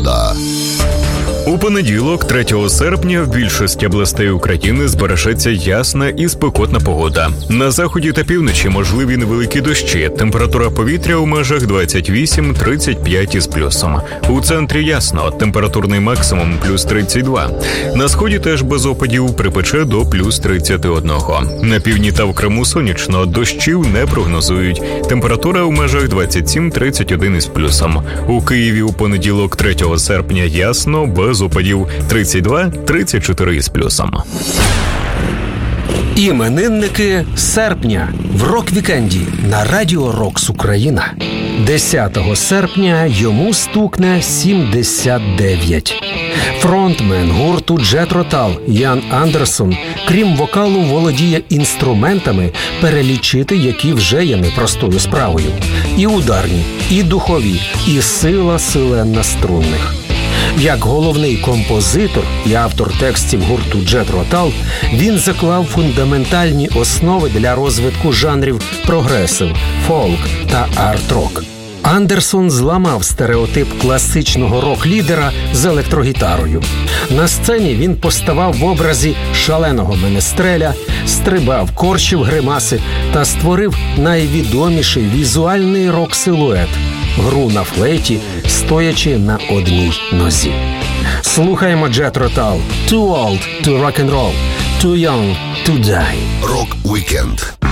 погода. У понеділок, 3 серпня, в більшості областей України збережеться ясна і спекотна погода. На заході та півночі можливі невеликі дощі. Температура повітря у межах 28-35 із плюсом. У центрі ясно, температурний максимум плюс 32. На сході теж без опадів, припече до плюс 31. На півдні та в Криму сонячно, дощів не прогнозують. Температура у межах 27-31 із плюсом. У Києві у понеділок, 3 серпня, ясно, без опадів 32-34 із плюсом. Іменинники серпня в рок-вікенді на Радіо Рокс Україна. 10 серпня йому стукне 79. Фронтмен гурту Джетро Тал Ян Андерсон, крім вокалу, володіє інструментами, перелічити які вже є непростою справою. І ударні, і духові, і сила селена струнних. Як головний композитор і автор текстів гурту Джетро Тал, він заклав фундаментальні основи для розвитку жанрів прогресив, фолк та арт-рок. Андерсон зламав стереотип класичного рок-лідера з електрогітарою. На сцені він поставав в образі шаленого менестреля, стрибав, корчив гримаси та створив найвідоміший візуальний рок-силует – гру на флейті, стоячи на одній нозі. Слухаємо Джетро Тал. Too old to rock and roll, too young to die. Рок-вікенд